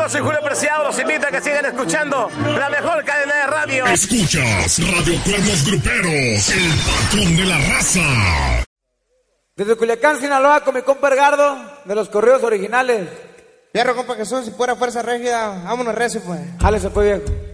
Yo soy Julio Preciado, los invito a que sigan escuchando la mejor cadena de radio. Escuchas Radio Cuernos Gruperos, el patrón de la raza. Desde Culiacán, Sinaloa, con mi compa Edgardo, de los corridos originales. Fierro, compa Jesús, si fuera fuerza rígida, vámonos recio, pues. Jálese, pues, viejo.